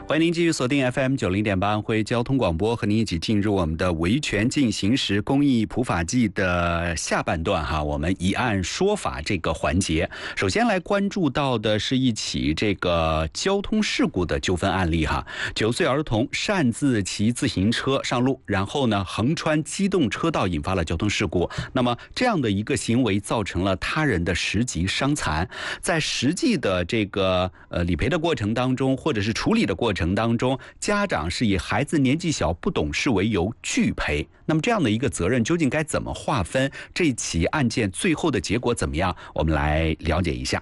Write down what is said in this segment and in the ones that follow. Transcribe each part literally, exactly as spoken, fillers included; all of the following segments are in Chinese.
欢迎您继续锁定 F M 九零点八安徽交通广播，和您一起进入我们的维权进行时公益普法季的下半段哈，我们以案说法这个环节。首先来关注到的是一起这个交通事故的纠纷案例哈，九岁儿童擅自骑自行车上路，然后呢横穿机动车道，引发了交通事故。那么这样的一个行为造成了他人的十级伤残，在实际的这个呃理赔的过程当中，或者是处理的过程当中，家长是以孩子年纪小不懂事为由拒赔。那么这样的一个责任究竟该怎么划分？这起案件最后的结果怎么样？我们来了解一下。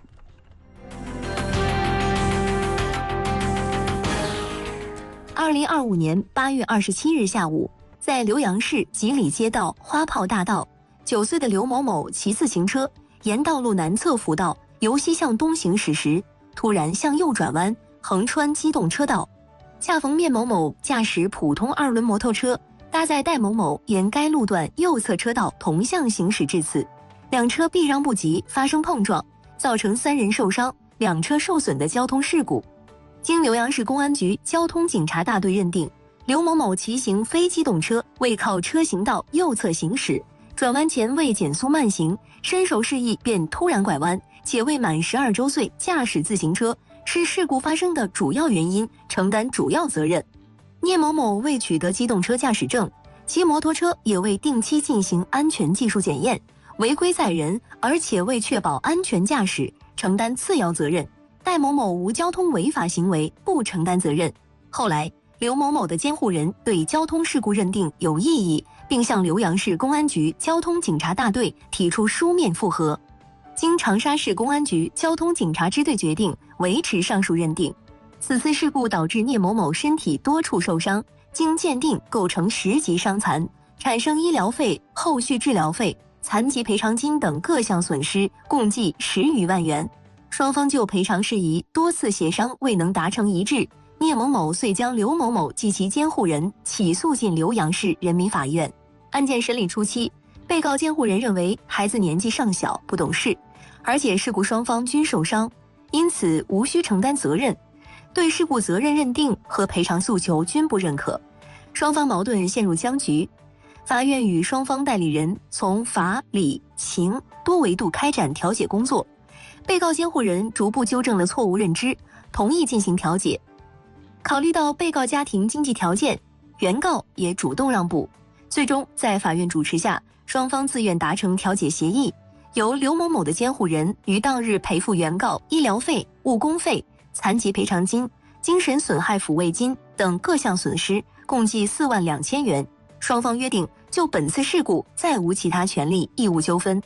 二零二五年八月二十七日下午，在浏阳市吉里街道花炮大道，九岁的刘某某骑自行车沿道路南侧辅道由西向东行驶时，突然向右转弯，横穿机动车道，恰逢聂某某驾驶普通二轮摩托车搭载戴某某沿该路段右侧车道同向行驶至此，两车避让不及，发生碰撞，造成三人受伤、两车受损的交通事故。经浏阳市公安局交通警察大队认定，刘某某骑行非机动车未靠车行道右侧行驶，转弯前未减速慢行，伸手示意便突然拐弯，且未满十二周岁驾驶自行车是事故发生的主要原因，承担主要责任。聂某某未取得机动车驾驶证，其摩托车也未定期进行安全技术检验，违规载人，而且未确保安全驾驶，承担次要责任。戴某某无交通违法行为，不承担责任。后来，刘某某的监护人对交通事故认定有异议，并向浏阳市公安局交通警察大队提出书面复核。经长沙市公安局交通警察支队决定维持上述认定。此次事故导致聂某某身体多处受伤，经鉴定构成十级伤残，产生医疗费、后续治疗费、残疾赔偿金等各项损失，共计十余万元。双方就赔偿事宜多次协商未能达成一致，聂某某遂将刘某某及其监护人起诉进浏阳市人民法院。案件审理初期，被告监护人认为孩子年纪尚小，不懂事，而且事故双方均受伤，因此无需承担责任，对事故责任认定和赔偿诉求均不认可，双方矛盾陷入僵局。法院与双方代理人从法理情多维度开展调解工作，被告监护人逐步纠正了错误认知，同意进行调解。考虑到被告家庭经济条件，原告也主动让步，最终在法院主持下，双方自愿达成调解协议，由刘某某的监护人于当日赔付原告医疗费、误工费、残疾赔偿金、精神损害抚慰金等各项损失，共计四万两千元。双方约定就本次事故再无其他权利义务纠纷。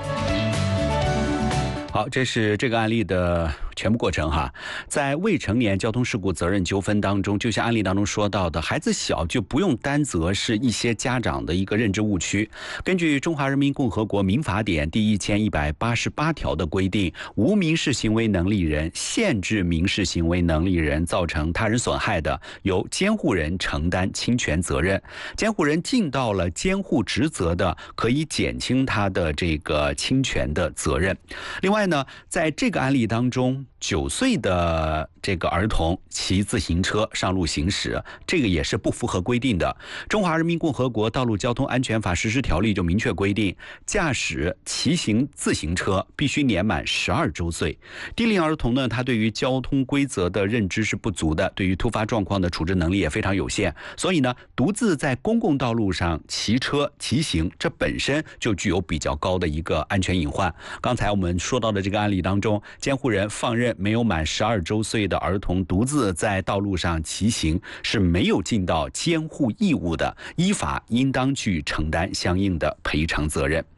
好，这是这个案例的全部过程哈。在未成年交通事故责任纠纷当中，就像案例当中说到的，孩子小就不用担责，是一些家长的一个认知误区。根据《中华人民共和国民法典》第一千一百八十八条的规定，无民事行为能力人限制民事行为能力人造成他人损害的，由监护人承担侵权责任。监护人尽到了监护职责的，可以减轻他的这个侵权的责任。另外呢，在这个案例当中，九岁的这个儿童骑自行车上路行驶，这个也是不符合规定的。中华人民共和国道路交通安全法实施条例就明确规定，驾驶骑行自行车必须年满十二周岁。低龄儿童呢，他对于交通规则的认知是不足的，对于突发状况的处置能力也非常有限，所以呢，独自在公共道路上骑车骑行，这本身就具有比较高的一个安全隐患。刚才我们说到的这个案例当中，监护人放任没有满十二周岁的儿童独自在道路上骑行，是没有尽到监护义务的，依法应当去承担相应的赔偿责任。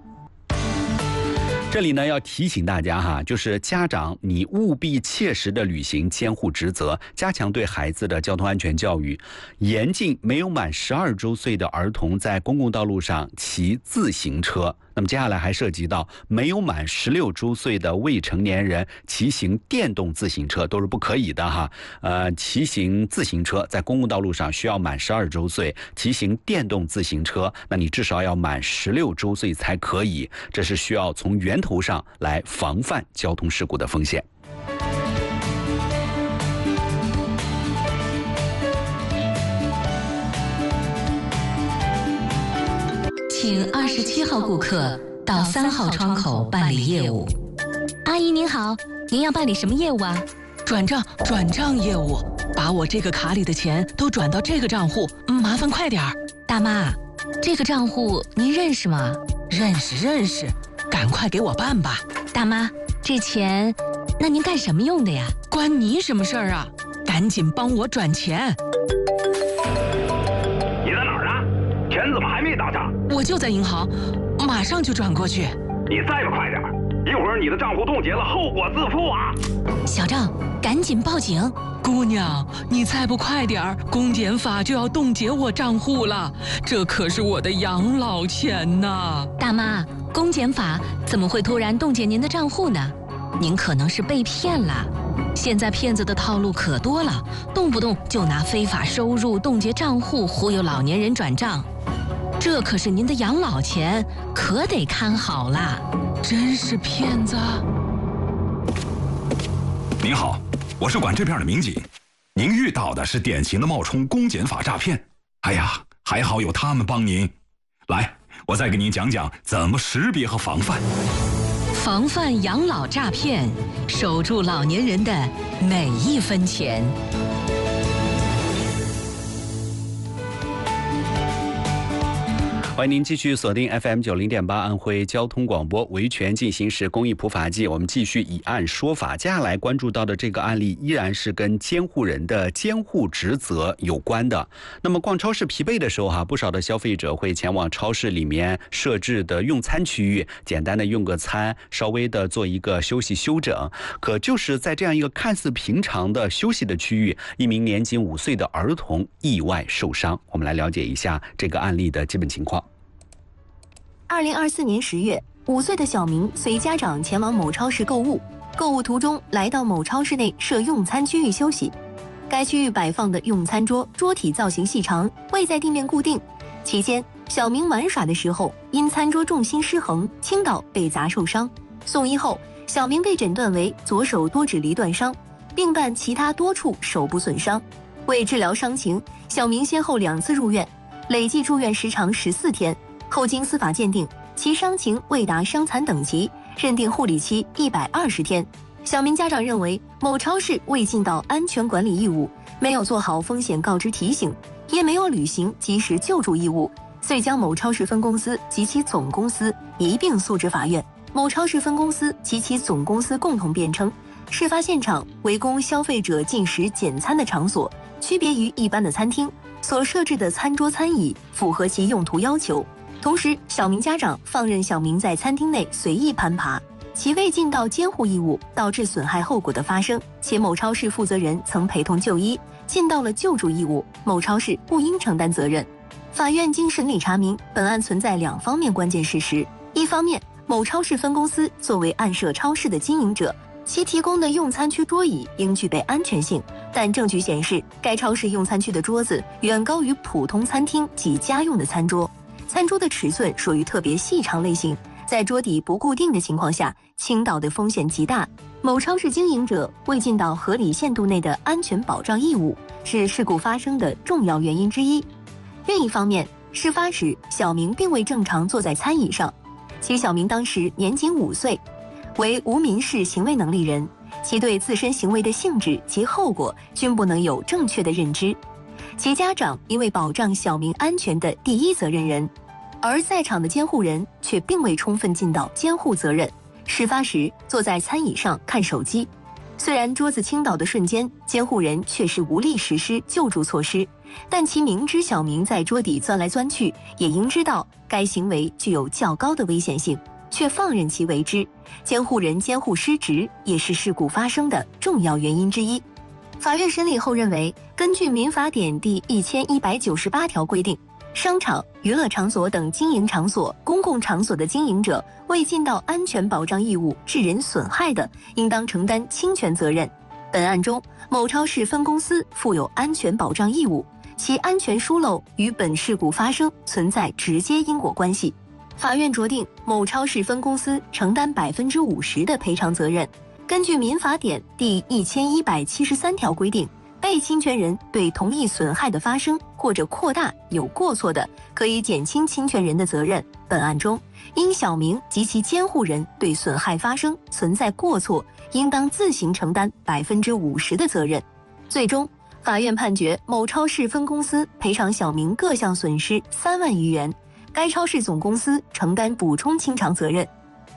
这里呢要提醒大家哈，就是家长你务必切实的履行监护职责，加强对孩子的交通安全教育，严禁没有满十二周岁的儿童在公共道路上骑自行车。那么接下来还涉及到没有满十六周岁的未成年人骑行电动自行车都是不可以的哈。呃，骑行自行车在公共道路上需要满十二周岁，骑行电动自行车，那你至少要满十六周岁才可以。这是需要从源头上来防范交通事故的风险。 二十七号顾客到三号窗口办理业务。 阿姨您好，您要办理什么业务啊？ 转账，转账业务，把我这个卡里的钱都转到这个账户，麻烦快点儿。 大妈，这个账户您认识吗？ 认识认识，赶快给我办吧。 大妈，这钱，那您干什么用的呀？ 关你什么事儿啊？赶紧帮我转钱。 你在哪儿啊？钱怎么还没到账？ 我就在银行，马上就转过去。 你再不快点，一会儿你的账户冻结了，后果自负啊！ 小郑，赶紧报警！ 姑娘，你再不快点儿，公检法就要冻结我账户了，这可是我的养老钱呐！ 大妈，公检法怎么会突然冻结您的账户呢？您可能是被骗了。现在骗子的套路可多了，动不动就拿非法收入冻结账户忽悠老年人转账，这可是您的养老钱，可得看好了。 真是骗子！ 您好，我是管这片的民警，您遇到的是典型的冒充公检法诈骗。哎呀，还好有他们帮您。来，我再给您讲讲怎么识别和防范。 防范养老诈骗，守住老年人的每一分钱。 欢迎您继续锁定 F M 九零点八安徽交通广播维权进行时公益普法纪，我们继续以案说法。接下来关注到的这个案例依然是跟监护人的监护职责有关的。那么逛超市疲惫的时候哈、啊，不少的消费者会前往超市里面设置的用餐区域，简单的用个餐，稍微的做一个休息休整。可就是在这样一个看似平常的休息的区域，一名年仅五岁的儿童意外受伤。我们来了解一下这个案例的基本情况。 二零二四年十月，五岁的小明随家长前往某超市购物，购物途中来到某超市内设用餐区域休息。该区域摆放的用餐桌桌体造型细长，未在地面固定。期间，小明玩耍的时候，因餐桌重心失衡倾倒被砸受伤。送医后，小明被诊断为左手多指离断伤，并伴其他多处手部损伤。为治疗伤情，小明先后两次入院，累计住院时长十四天。后经司法鉴定，其伤情未达伤残等级，认定护理期一百二十天。小明家长认为，某超市未尽到安全管理义务，没有做好风险告知提醒，也没有履行及时救助义务，遂将某超市分公司及其总公司一并诉至法院。某超市分公司及其总公司共同辩称，事发现场为供消费者进食简餐的场所，区别于一般的餐厅，所设置的餐桌餐椅符合其用途要求。同时，小明家长放任小明在餐厅内随意攀爬，其未尽到监护义务，导致损害后果的发生，且某超市负责人曾陪同就医，尽到了救助义务，某超市不应承担责任。法院经审理查明，本案存在两方面关键事实：一方面，某超市分公司作为案涉超市的经营者，其提供的用餐区桌椅应具备安全性，但证据显示，该超市用餐区的桌子远高于普通餐厅及家用的餐桌。餐桌的尺寸属于特别细长类型，在桌底不固定的情况下，倾倒的风险极大。某超市经营者未尽到合理限度内的安全保障义务，是事故发生的重要原因之一。另一方面，事发时小明并未正常坐在餐椅上，其小明当时年仅五岁，为无民事行为能力人，其对自身行为的性质及后果均不能有正确的认知。其家长因为保障小明安全的第一责任人，而在场的监护人却并未充分尽到监护责任。事发时坐在餐椅上看手机，虽然桌子倾倒的瞬间，监护人确实无力实施救助措施，但其明知小明在桌底钻来钻去，也应知道该行为具有较高的危险性，却放任其为之，监护人监护失职，也是事故发生的重要原因之一。法院审理后认为，根据民法典第一千一百九十八条规定，商场、娱乐场所等经营场所、公共场所的经营者未尽到安全保障义务致人损害的，应当承担侵权责任。本案中，某超市分公司负有安全保障义务，其安全疏漏与本事故发生存在直接因果关系。法院酌定某超市分公司承担百分之五十的赔偿责任。根据民法典第一千一百七十三条规定，被侵权人对同一损害的发生或者扩大有过错的，可以减轻侵权人的责任。本案中，因小明及其监护人对损害发生存在过错，应当自行承担百分之五十的责任。最终，法院判决某超市分公司赔偿小明各项损失三万余元，该超市总公司承担补充清偿责任。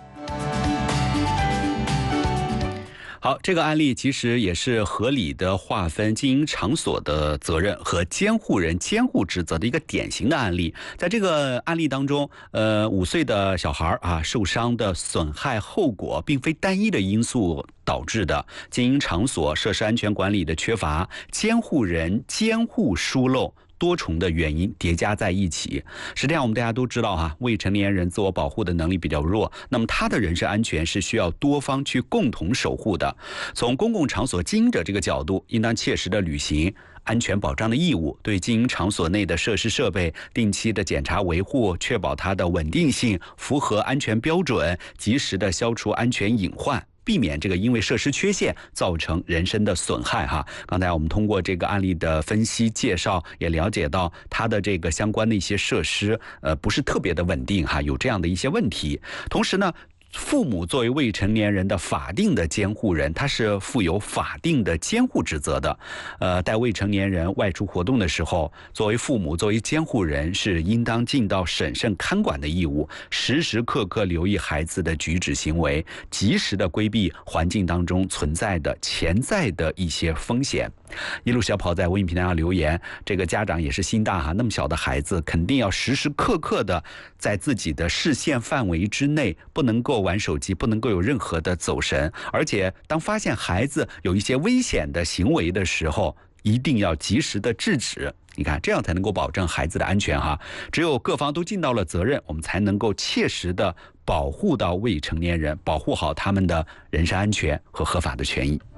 好，这个案例其实也是合理的划分经营场所的责任和监护人监护职责的一个典型的案例。在这个案例当中，呃，五岁的小孩啊受伤的损害后果并非单一的因素导致的，经营场所设施安全管理的缺乏，监护人监护疏漏，多重的原因叠加在一起。实际上我们大家都知道哈，未成年人自我保护的能力比较弱，那么他的人身安全是需要多方去共同守护的。从公共场所经营者这个角度，应当切实的履行安全保障的义务，对经营场所内的设施设备定期的检查维护，确保它的稳定性符合安全标准，及时的消除安全隐患，避免这个因为设施缺陷造成人身的损害哈。刚才我们通过这个案例的分析介绍，也了解到它的这个相关的一些设施，呃，不是特别的稳定哈，有这样的一些问题。同时呢，父母作为未成年人的法定的监护人，他是负有法定的监护职责的。呃，带未成年人外出活动的时候，作为父母、作为监护人，是应当尽到审慎看管的义务，时时刻刻留意孩子的举止行为，及时的规避环境当中存在的潜在的一些风险。一路小跑在微信平台上留言，这个家长也是心大哈，那么小的孩子肯定要时时刻刻的在自己的视线范围之内，不能够玩手机，不能够有任何的走神，而且当发现孩子有一些危险的行为的时候，一定要及时的制止。你看，这样才能够保证孩子的安全哈。只有各方都尽到了责任，我们才能够切实的保护到未成年人，保护好他们的人身安全和合法的权益。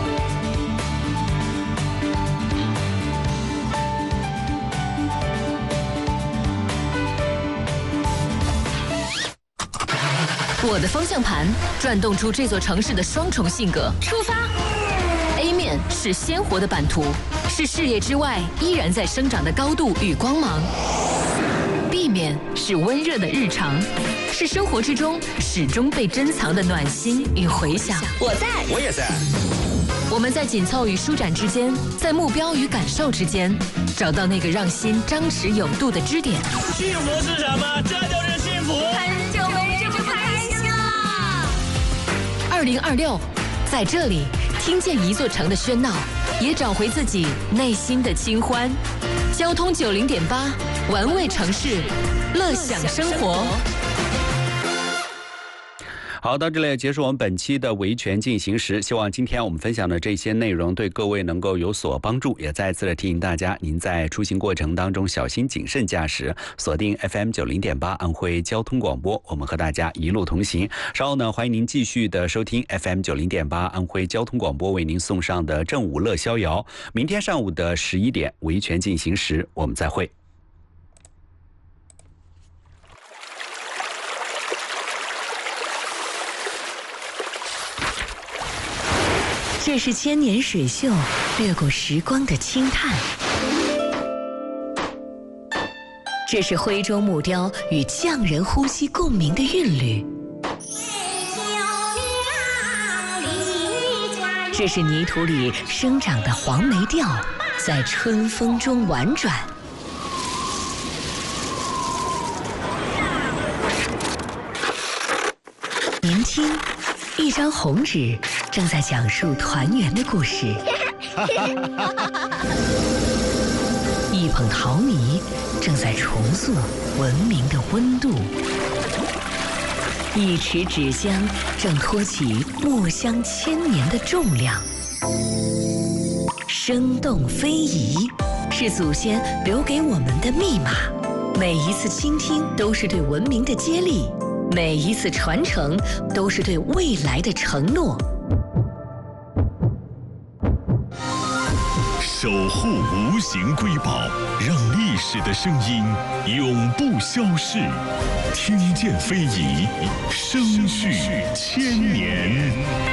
我的方向盘转动出这座城市的双重性格。出发 ！A 面是鲜活的版图，是视野之外依然在生长的高度与光芒。B 面是温热的日常，是生活之中始终被珍藏的暖心与回响。我在， 我也在。 我们在紧凑与舒展之间，在目标与感受之间，找到那个让心张弛有度的支点。 幸福是什么？这就是幸福。 很久没这么开心了。二零二六，在这里听见一座城的喧闹，也找回自己内心的清欢。交通九零点八，玩味城市，乐享生活。 好，到这里结束我们本期的维权进行时。希望今天我们分享的这些内容对各位能够有所帮助，也再次的提醒大家，您在出行过程当中小心谨慎驾驶，锁定 F M 九零点八安徽交通广播，我们和大家一路同行。稍后呢，欢迎您继续的收听 F M 九零点八安徽交通广播为您送上的正午乐逍遥。明天上午的十一点维权进行时，我们再会。 这是千年水秀掠过时光的轻叹，这是徽州木雕与匠人呼吸共鸣的韵律，这是泥土里生长的黄梅调在春风中婉转，您听，一张红纸正在讲述团圆的故事，一捧陶泥正在重塑文明的温度，一池纸香正托起墨香千年的重量。生动非遗是祖先留给我们的密码，每一次倾听都是对文明的接力，每一次传承都是对未来的承诺。 守护无形瑰宝，让历史的声音永不消逝。听见非遗，声续千年。